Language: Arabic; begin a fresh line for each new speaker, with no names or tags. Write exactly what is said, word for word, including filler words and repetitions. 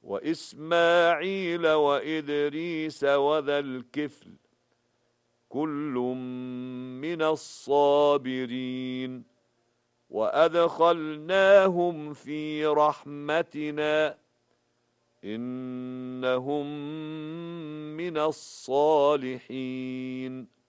وإسماعيل وإدريس وذا الكفل كل من الصابرين وأدخلناهم في رحمتنا إنهم من الصالحين